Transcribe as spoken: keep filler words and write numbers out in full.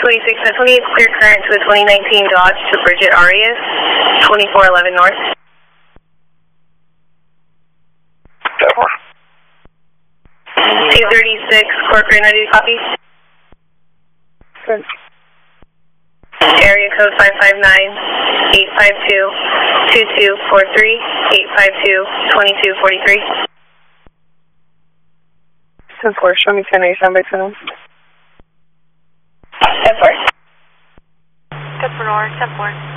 twenty-six and twenty-eight, clear current to a twenty nineteen Dodge to Bridget Arias, twenty-four eleven North. two thirty-six, Corcoran, ready to copy? Good. Area code five five nine, eight five two, two two four three, eight five two, two two four three. ten four, show me ten eighty-seven by ten. ten four. ten four, ten four.